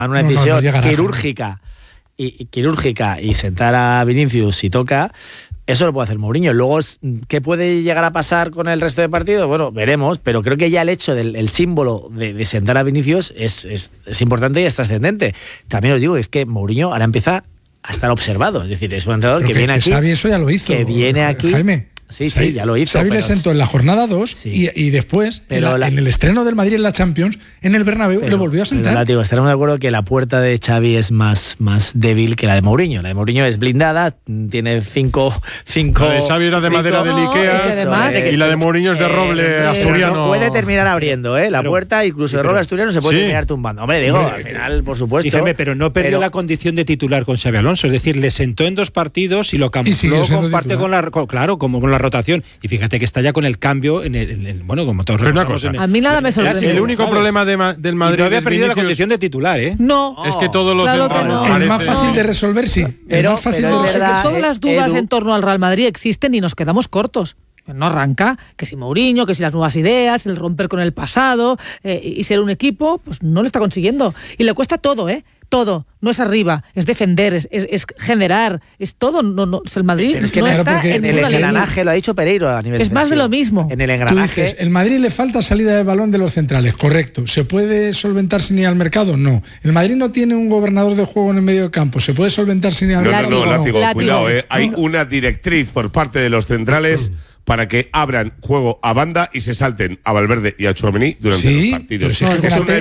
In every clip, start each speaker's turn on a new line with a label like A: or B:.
A: una decisión quirúrgica y sentar a Vinicius si toca, eso lo puede hacer Mourinho. Luego, ¿qué puede llegar a pasar con el resto de partidos? Bueno, veremos, pero creo que ya el hecho del símbolo de sentar a Vinicius es importante y es trascendente. También os digo, es que Mourinho ahora empieza a estar observado, es decir, es un entrenador que viene aquí,
B: Xavi eso ya lo hizo,
A: que viene aquí,
B: Jaime.
A: Sí, ya lo hizo.
B: Xavi le sentó en la jornada 2 sí. y después, en el estreno del Madrid en la Champions, en el Bernabéu, le volvió a sentar.
A: Estaremos de acuerdo que la puerta de Xavi es más débil que la de Mourinho. La de Mourinho es blindada, tiene cinco.
C: La de Xavi era de madera del Ikea y la de Mourinho es de roble asturiano.
A: Puede terminar abriendo la puerta, incluso de roble asturiano se puede terminar tumbando. Hombre, digo, al final, por supuesto.
D: Dígame, pero no perdió la condición de titular con Xabi Alonso, es decir, le sentó en 2 partidos y lo camufló comparte con la rotación. Y fíjate que está ya con el cambio bueno, como todos recordamos.
E: A mí nada me sorprende.
C: El único problema del Madrid
D: no había perdido la condición de titular, ¿eh?
E: No.
C: Es que todos los
B: Es más fácil de resolver, sí.
A: Pero,
B: más fácil
A: de
E: resolver. Todas las dudas en torno al Real Madrid existen y nos quedamos cortos. No arranca, que si Mourinho, que si las nuevas ideas, el romper con el pasado y ser un equipo, pues no lo está consiguiendo. Y le cuesta todo, todo. No es arriba, es defender, es generar, es todo. No, el Madrid
A: es que
E: no está
A: en el engranaje, lo ha dicho Pereiro a nivel
E: defensivo. Es más de lo mismo.
A: En el engranaje.
B: Tú dices, el Madrid le falta salida de balón de los centrales, correcto. ¿Se puede solventar sin ir al mercado? No. El Madrid no tiene un gobernador de juego en el medio del campo. ¿Se puede solventar sin ir al mercado?
F: No, Látigo, cuidado, hay una directriz por parte de los centrales para que abran juego a banda y se salten a Valverde y a Tchouaméni durante los partidos.
B: Es
F: una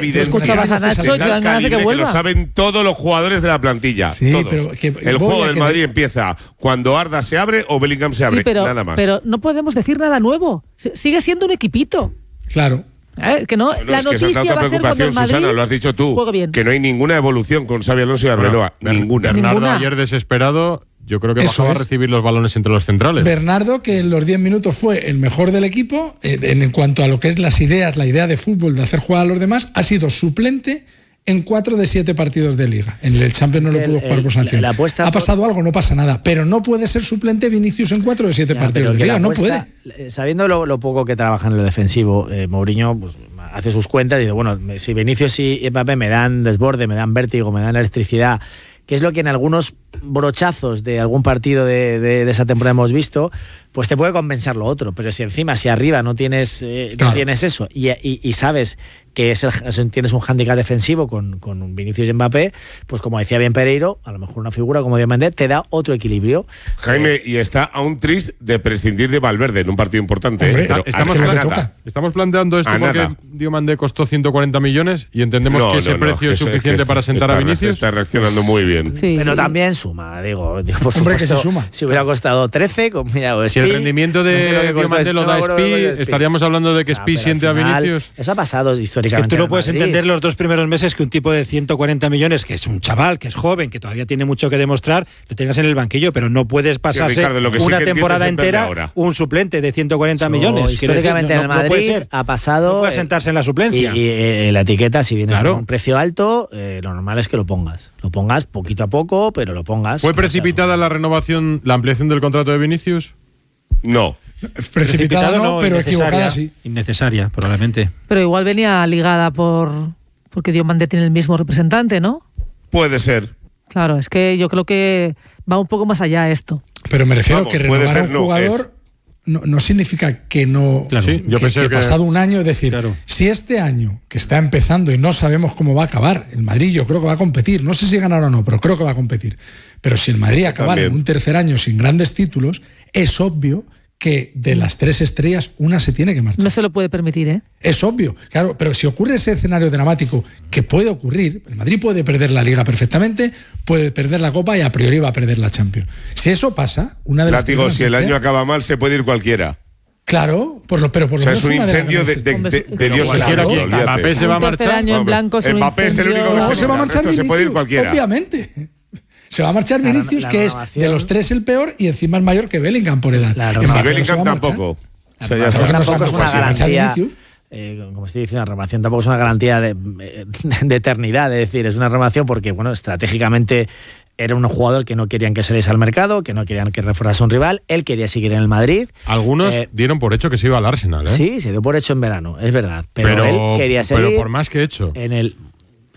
F: evidencia que lo saben todos los jugadores de la plantilla.
B: Sí,
F: todos. El juego del Madrid empieza cuando Arda se abre o Bellingham se abre, nada más.
E: Pero no podemos decir nada nuevo. Sigue siendo un equipito.
B: Claro.
E: Que no, la noticia va a ser cuando el Madrid,
F: Susana, lo has dicho tú, que no hay ninguna evolución con Xabi Alonso y Arbeloa. Ninguna.
C: Bernardo ayer desesperado, yo creo que bajaba a recibir los balones entre los centrales.
B: Bernardo, que en los 10 minutos fue el mejor del equipo, en cuanto a lo que es las ideas, la idea de fútbol, de hacer jugar a los demás, ha sido suplente en 4 de 7 partidos de Liga. En el Champions no lo pudo jugar por sanción. Ha pasado algo, no pasa nada. Pero no puede ser suplente Vinicius en 4 de 7 partidos de Liga, no puede.
A: Sabiendo lo poco que trabaja en lo defensivo, Mourinho pues, hace sus cuentas y dice, bueno, si Vinicius y Mbappé me dan desborde, me dan vértigo, me dan electricidad, que es lo que en algunos brochazos de algún partido de esa temporada hemos visto, pues te puede compensar lo otro. Pero si arriba no tienes eso y sabes que tienes un hándicap defensivo con Vinicius y Mbappé, pues como decía bien Pereiro, a lo mejor una figura como Diomandé te da otro equilibrio.
F: Jaime, y está a un tris de prescindir de Valverde en un partido importante.
B: Hombre,
C: estamos planteando esto porque Diomandé costó 140 millones y entendemos que ese precio es suficiente para sentar a Vinicius.
F: Está reaccionando muy bien.
A: Sí. Pero también suma, digo por supuesto,
B: que se suma.
A: Si hubiera costado 13,
C: si el rendimiento de Diomandé lo da Spi, estaríamos hablando de que Spi siente a Vinicius.
A: Eso ha pasado históricamente.
D: Es que tú no puedes entender los 2 primeros meses que un tipo de 140 millones, que es un chaval, que es joven, que todavía tiene mucho que demostrar, lo tengas en el banquillo, pero no puedes pasarse Ricardo, una temporada entera un suplente de 140 millones.
A: Históricamente en el Madrid ha pasado.
D: No puede sentarse en la suplencia.
A: Y la etiqueta, si vienes con un precio alto, lo normal es que lo pongas. Lo pongas poquito a poco, pero lo pongas.
C: ¿Fue precipitada la ampliación del contrato de Vinicius?
F: No.
B: Precipitada no, pero equivocada sí.
D: Innecesaria, probablemente.
E: Pero igual venía ligada porque Diomandé tiene el mismo representante, ¿no?
F: Puede ser.
E: Claro, es que yo creo que va un poco más allá esto.
B: Pero me refiero que renovar a un jugador no significa que no.
C: Claro, sí, yo pensé que
B: pasado un año, es decir, si este año que está empezando y no sabemos cómo va a acabar, el Madrid yo creo que va a competir, no sé si ganará o no, pero creo que va a competir. Pero si el Madrid acabara en un tercer año sin grandes títulos, es obvio que de las 3 estrellas una se tiene que marchar.
E: No se lo puede permitir, ¿eh?
B: Es obvio, claro, pero si ocurre ese escenario dramático que puede ocurrir, el Madrid puede perder la Liga perfectamente, puede perder la Copa y a priori va a perder la Champions. Si eso pasa, una de las
F: si el año acaba mal se puede ir cualquiera.
B: Claro, pero por lo menos
F: es un incendio de Dios.
C: Mbappé se va a marchar.
E: Año en blanco
F: Mbappé es el único que
B: se va a marchar. Se puede ir cualquiera. Obviamente. Se va a marchar Vinicius, que es de los 3 el peor y encima es mayor que Bellingham por edad.
F: Y Bellingham tampoco.
A: Tampoco es una garantía. Como estoy diciendo, la renovación tampoco es una garantía de eternidad. Es decir, es una renovación porque, bueno, estratégicamente era un jugador que no querían que saliese al mercado, que no querían que reforzase un rival. Él quería seguir en el Madrid.
C: Algunos dieron por hecho que se iba al Arsenal, ¿eh?
A: Sí, se dio por hecho en verano, es verdad. Pero él quería seguir.
C: Pero por más que hecho.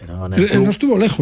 B: No estuvo lejos.